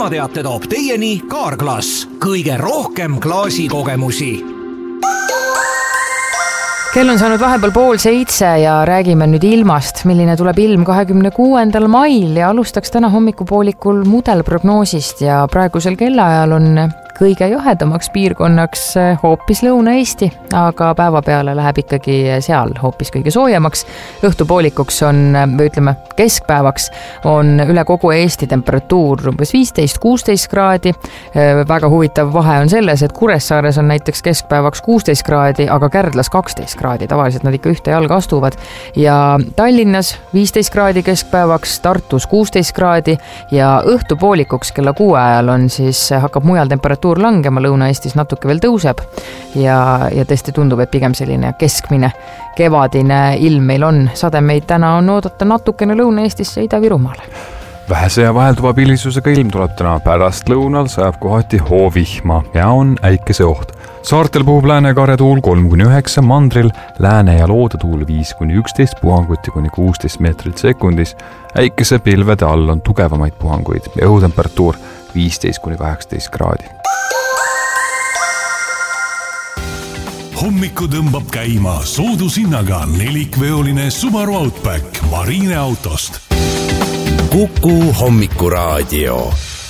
ilmateate toob teieni Carglass. Kõige rohkem klaasikogemusi. Kell on saanud vahepeal 6:30 ja räägime nüüd ilmast, milline tuleb ilm 26. mail ja alustaks täna hommikupoolikul mudelprognoosist ja praegusel kellaajal on kõige jahedamaks piirkonnaks hoopis Lõuna-Eesti, aga päeva peale läheb ikkagi seal hoopis kõige soojemaks. Õhtupoolikuks on, või ütleme keskpäevaks, on üle kogu Eesti temperatuur umbes 15-16 kraadi. Väga huvitav vahe on selles, et Kuressaares on näiteks keskpäevaks 16 kraadi, aga Kärdlas 12 kraadi. Tavaliselt nad ikka ühte jalga astuvad. Ja Tallinnas 15 kraadi keskpäevaks, Tartus 16 kraadi ja õhtupoolikuks kella 6 ajal on siis hakkab mujal temperatuur langema, Lõuna-Eestis natuke veel tõuseb ja tõesti tundub, et pigem selline keskmine kevadine ilm meil on. Sademeid täna on oodata natukene Lõuna-Eestisse ja Ida-Virumaale. Vähese ja vahelduva pilvisusega ilm tuleb täna pärast lõunal, sajab kohati hoovihma ja on äikese oht. Saartel puhub lääne-karja tuul 3-9, mandril lääne- ja loodetuul 5-11 puhanguti kuni 16 meetrit sekundis. Äikese pilvede all on tugevamaid puhanguid ja õhutemperatuur 15-18 kraadi. Hommiku tõmbab käima soodushinnaga nelikveoline Subaru Outback Marine autost. Kuku hommikuraadio.